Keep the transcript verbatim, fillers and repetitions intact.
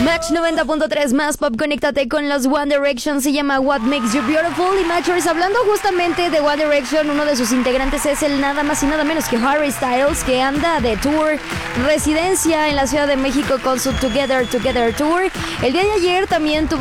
Match noventa punto tres más pop, conéctate con los One Direction, se llama What Makes You Beautiful. Y Matchers, hablando justamente de One Direction, uno de sus integrantes es el nada más y nada menos que Harry Styles, que anda de tour, residencia en la Ciudad de México con su Together Together Tour. El día de ayer también